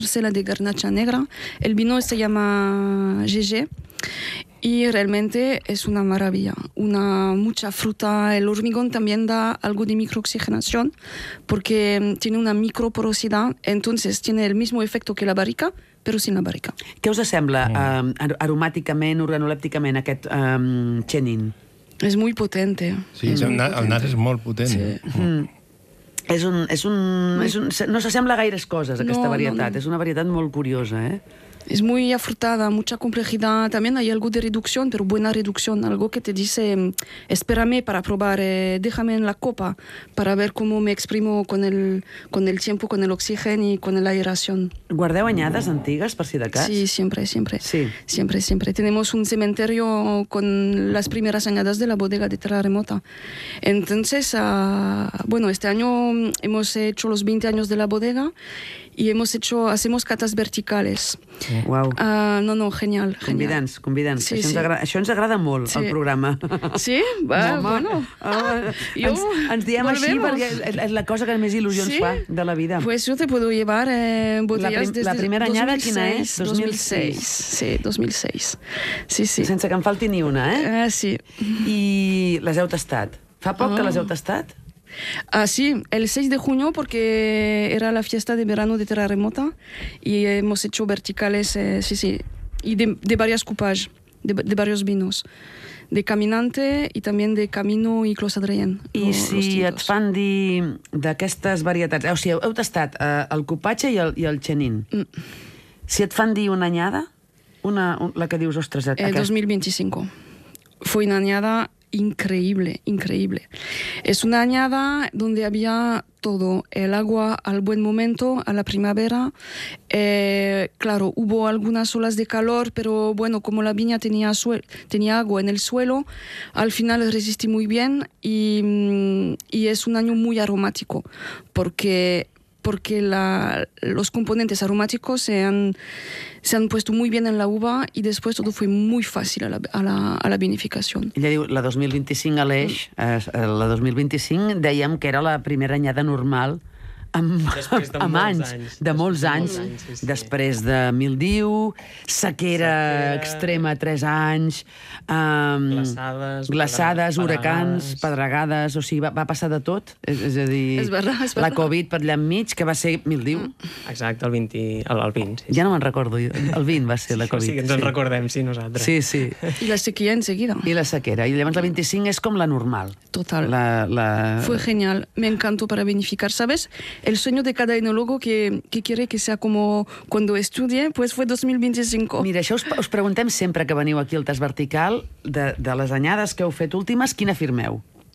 parcela de garnacha negra. El vino se llama GG y realmente es una maravilla. Mucha fruta. El hormigón también da algo de microoxigenación porque tiene una microporosidad, entonces tiene el mismo efecto que la barrica, però sin la barrica. Què us sembla aromàticament, organolèpticament, aquest Chenin? Es muy potente. Sí, el nas és molt potent. Sí. No s'assembla a gaires coses, aquesta varietat. És una varietat molt curiosa, eh? Es muy afrutada, mucha complejidad. También hay algo de reducción, pero buena reducción. Algo que te dice, espérame para probar, déjame en la copa para ver cómo me exprimo con el tiempo, con el oxígeno y con la aeración. Guardeu anyades antigues, per si de cas? Sí, siempre. Sí. Siempre. Tenemos un cementerio con las primeras añadas de la bodega de Terra Remota. Entonces, este año hemos hecho los 20 años de la bodega y hacemos catas verticales. Uau. Genial. Convidants. Sí, Això ens agrada molt, el programa. Sí? Bueno. Ens diem així perquè és la cosa que més il·lusió ens fa de la vida. Pues yo te puedo llevar botellas desde la primera anyada quina és? 2006. Sí, 2006. Sí. Sense que en falti ni una, eh? Sí. I les heu tastat? Fa poc que les heu tastat? Sí, el 6 de junio porque era la fiesta de verano de Terra Remota y hemos hecho verticales, y de varias coupage, de varios vinos, de Caminante y también de Camino i Clos Adrien. I si et fan dir d'aquestes varietats, o sigui, heu tastat el Cupatge i el Chenin. Si et fan dir una anyada, la que dius, ostres... El 2025. Fue una añada increíble. Es una añada donde había todo, el agua al buen momento, a la primavera. Claro, hubo algunas olas de calor, pero bueno, como la viña tenía agua en el suelo, al final resistí muy bien y es un año muy aromático, porque los componentes aromáticos se han puesto muy bien en la uva y después todo fue muy fácil a la vinificación. Ella diu, la 2025 Aleix, la 2025 dèiem que era la primera anyada normal amb anys, de molts anys, després de mildiu, sequera extrema 3 anys, glaçades, huracans, pedregades, o sigui, va passar de tot, és a dir, la Covid per allà enmig, que va ser mildiu. Exacte, el 20. Ja no me'n recordo, el 20 va ser la Covid. Sí, que ens en recordem, sí, nosaltres. Sí. I la sequía enseguida. I la sequera, i llavors la 25 és com la normal. Total. Fue genial, me encantó para vinificar, ¿sabes? El sueño de cada enólogo que quiere que sea como cuando estudie, pues fue 2025. Mira, això us preguntem sempre que veniu aquí al Tas Vertical, de les anyades que heu fet últimes, quina firmeu?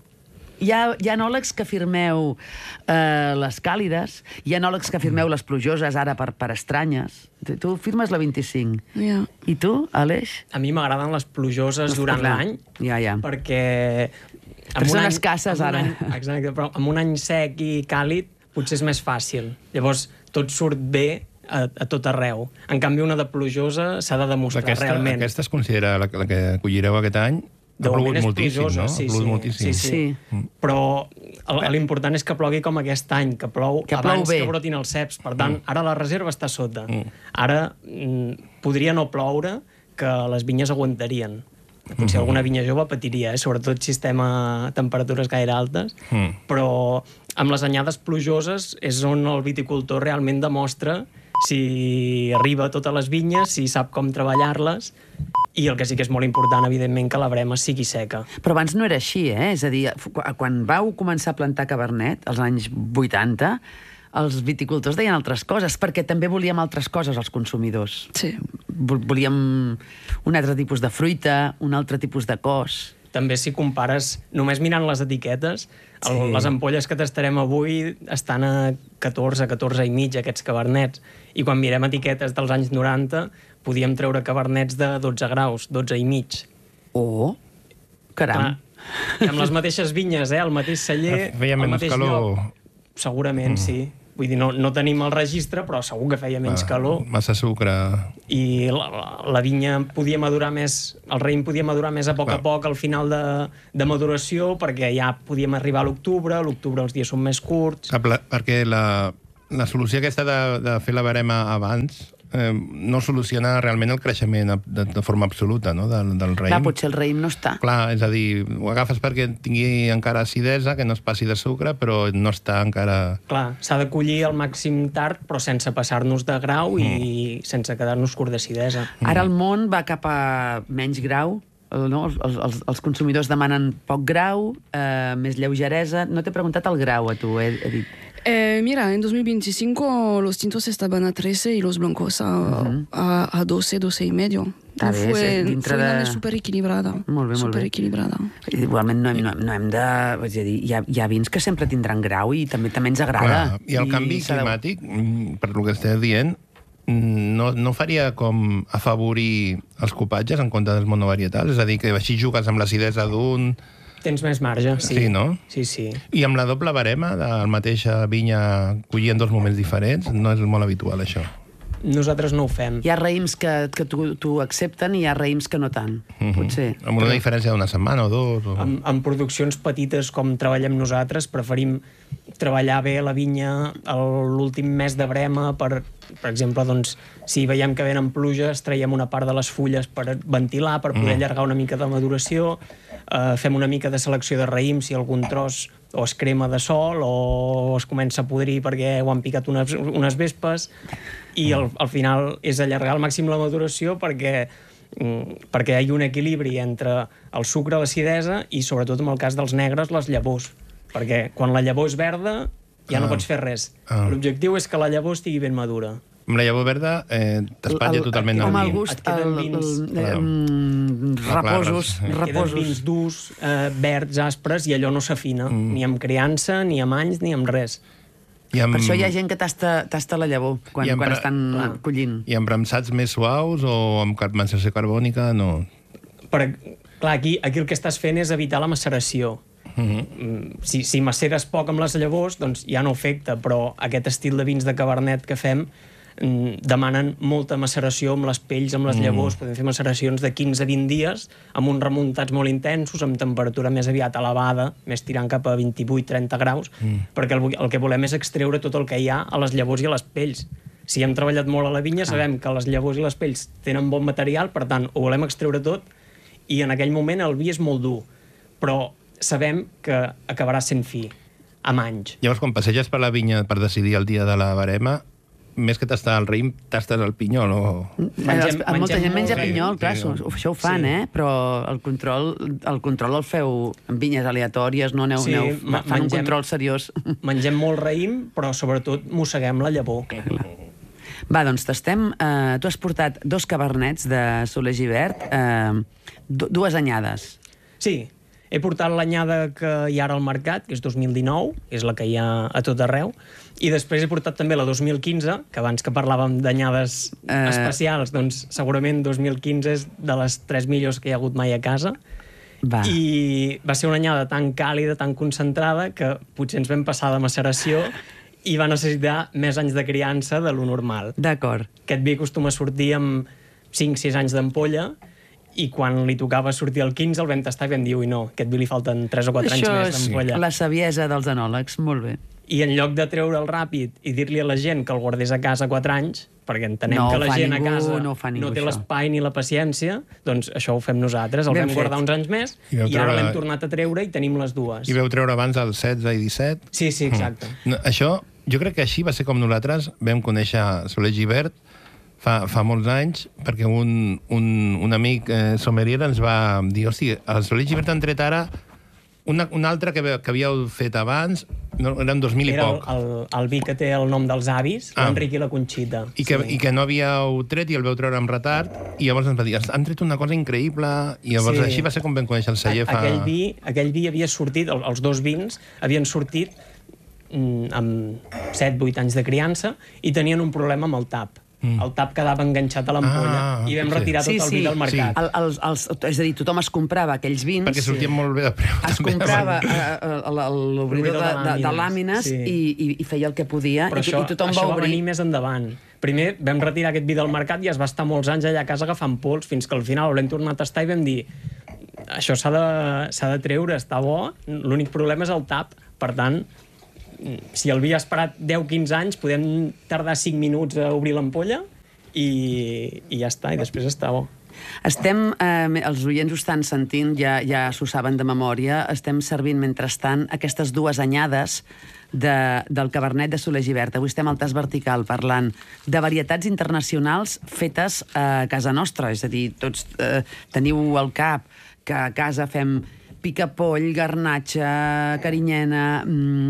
Hi ha enòlegs que firmeu les càlides, hi ha enòlegs que firmeu les plujoses, ara per estranyes. Tu firmes la 25. Yeah. I tu, Aleix? A mi m'agraden les plujoses durant l'any, perquè... Són escasses, ara. Exacte, però en un any sec i càlid potser és més fàcil. Llavors, tot surt bé a tot arreu. En canvi, una de plujosa s'ha de demostrar realment. Aquesta es considera la que collireu aquest any? Ha plogut moltíssim, no? Ha plogut moltíssim. Sí. Però l'important és que plogui com aquest any, que plou abans que brotin els ceps. Per tant, ara la reserva està sota. Ara podria no ploure, que les vinyes aguantarien. Potser alguna vinya jove patiria, sobretot si estem a temperatures gaire altes, però amb les anyades plujoses és on el viticultor realment demostra si arriba a totes les vinyes, si sap com treballar-les, i el que sí que és molt important, evidentment, que la brema sigui seca. Però abans no era així, eh? És a dir, quan vau començar a plantar Cabernet, als anys 80, els viticultors deien altres coses, perquè també volíem altres coses els consumidors. Sí. Volíem un altre tipus de fruita, un altre tipus de cos. També si compares, només mirant les etiquetes, les ampolles que tastarem avui estan a 14 i mig, aquests cabernets. I quan mirem etiquetes dels anys 90, podíem treure cabernets de 12 graus, 12 i mig. Oh, caram. I amb les mateixes vinyes, el mateix celler, feia menys calor. Segurament, sí. Vull dir, no tenim el registre, però segur que feia menys calor. Massa sucre. I la vinya podia madurar més, el raïm podia madurar més a poc al final de maduració, perquè ja podíem arribar a l'octubre els dies són més curts. Perquè la la solució aquesta de fer la verema abans no soluciona realment el creixement de forma absoluta, no?, del raïm. Clar, potser el raïm no està. Clar, és a dir, ho agafes perquè tingui encara acidesa, que no es passi de sucre, però no està encara... Clar, s'ha de collir al màxim tard, però sense passar-nos de grau i sense quedar-nos curt d'acidesa. Ara el món va cap a menys grau, no? Els consumidors demanen poc grau, més lleugeresa. No t'he preguntat el grau a tu, he dit. Mira, en 2025 los tintos estaban a 13 y los blancos a 12, 12 y medio. Fue un año súper equilibrada. Molt bé, molt bé. Equilibrada. Igualment no hem de... És a dir, hi ha vins que sempre tindran grau i també ens agrada. I el canvi climàtic, per el que estàs dient, no faria com afavorir els cupatges en compte dels monovarietals? És a dir, que així jugues amb l'acidesa d'un... Tens més marge, sí. Sí, no? Sí, sí. I amb la doble barema, de la mateixa vinya collir en dos moments diferents, no és molt habitual, això. Nosaltres no ho fem. Hi ha raïms que t'ho accepten i hi ha raïms que no tant, potser. Amb una diferència d'una setmana o dos. En produccions petites com treballem nosaltres, preferim treballar bé la vinya l'últim mes de brema, per exemple, doncs, si veiem que venen pluges, traiem una part de les fulles per ventilar, per poder allargar una mica de maduració, fem una mica de selecció de raïm, si algun tros o es crema de sol o es comença a podrir perquè ho han picat unes vespes, i al final és allargar al màxim la maduració perquè hi hagi un equilibri entre el sucre, l'acidesa i, sobretot en el cas dels negres, les llavors. Perquè quan la llavor és verda ja no pots fer res. L'objectiu és que la llavor estigui ben madura. Amb la llavor verda t'espatlla totalment el vi. Com el gust, reposos. Queden vins durs, verds, aspres, i allò no s'afina, ni amb criança, ni amb anys, ni amb res. Per això hi ha gent que tasta la llavor quan estan collint. I amb premsats més suaus o amb maceració carbònica, no? Clar, aquí el que estàs fent és evitar la maceració. Si maceres poc amb les llavors, doncs ja no afecta, però aquest estil de vins de cabernet que fem demanen molta maceració amb les pells, amb les llavors. Podem fer maceracions de 15-20 dies amb uns remuntats molt intensos, amb temperatura més aviat elevada, més tirant cap a 28-30 graus, perquè el que volem és extreure tot el que hi ha a les llavors i a les pells. Si hem treballat molt a la vinya, sabem que les llavors i les pells tenen bon material, per tant, ho volem extreure tot, i en aquell moment el vi és molt dur, però sabem que acabarà sent fi, amb anys. Llavors, quan passeges per la vinya per decidir el dia de la barema, més que tastar el raïm, tastes el pinyol, o... Molta gent menja pinyol, clar, això ho fan, però el control el feu en vinyes aleatòries, no fan un control seriós. Mengem molt raïm, però sobretot mosseguem la llavor. Va, doncs tastem. Tu has portat 2 cabernets de Soler Gibert, 2 anyades. Sí, he portat l'anyada que hi ha ara al mercat, que és 2019, és la que hi ha a tot arreu, i després he portat també la 2015, que abans que parlàvem d'anyades especials, doncs segurament 2015 és de les 3 millors que hi ha hagut mai a casa. I va ser una anyada tan càlida, tan concentrada, que potser ens vam passar de maceració i va necessitar més anys de criança de lo normal. D'acord. Aquest vi acostuma a sortir amb 5-6 anys d'ampolla, i quan li tocava sortir el 15 el vam tastar i vam dir, ui no, aquest vi li falten 3 o 4 anys més d'ampolla. Això és la saviesa dels enòlegs, molt bé. I en lloc de treure'l ràpid i dir-li a la gent que el guardés a casa 4 anys, perquè entenem que la gent a casa no té l'espai ni la paciència, doncs això ho fem nosaltres, el vam guardar uns anys més i ara l'hem tornat a treure i tenim les dues. I vau treure abans el 16 i 17? Sí, exacte. Això, jo crec que així va ser com nosaltres vam conèixer Soler Gibert fa molts anys, perquè un amic sommelier ens va dir, hosti, el Soler Gibert han tret ara un altre que havíeu fet abans, eren 2000 i poc. Era el vi que té el nom dels avis, l'Enric i la Conxita. I que no havíeu tret i el veu treure amb retard, i llavors ens va dir, han tret una cosa increïble, i llavors així va ser com vam conèixer el celler fa... Aquell vi havia sortit, els 2 vins havien sortit amb 7-8 anys de criança i tenien un problema amb el tap. El tap quedava enganxat a l'ampolla i vam retirar tot el vi del mercat. És a dir, tothom es comprava aquells vins... Perquè sortien molt bé de preu. Es comprava l'obridor de làmines i feia el que podia i tothom va obrir. Això va venir més endavant. Primer vam retirar aquest vi del mercat i es va estar molts anys allà a casa agafant pols, fins que al final l'hem tornat a tastar i vam dir això s'ha de treure, està bo, l'únic problema és el tap. Per tant, si el vi ha esperat 10-15 anys, podem tardar 5 minuts a obrir l'ampolla i ja està, i després està bo. Estem, els oients ho estan sentint, ja s'ho saben de memòria, estem servint mentrestant aquestes dues anyades del Cabernet de Soler Gibert. Avui estem al Tas Vertical parlant de varietats internacionals fetes a casa nostra, és a dir, tots teniu al cap que a casa fem picapoll, garnatxa, carinyena,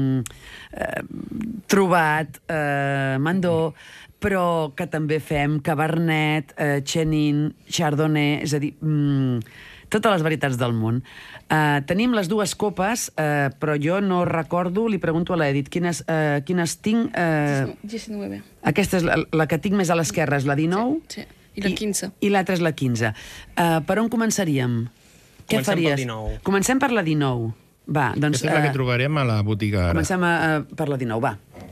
trobat, mandó, però que també fem cabernet, chenin, chardonnay, és a dir, totes les varietats del món. Tenim les dues copes, però jo no recordo, li pregunto a l'Edith, quines tinc... 19. Aquesta és la que tinc més a l'esquerra, és la 19? Sí, i la 15. I l'altra és la 15. Per on començaríem? Què faries? Per la 19. Comencem per la 19. Va, doncs... Aquesta és la que trobarem a la botiga ara. Comencem per la 19, va.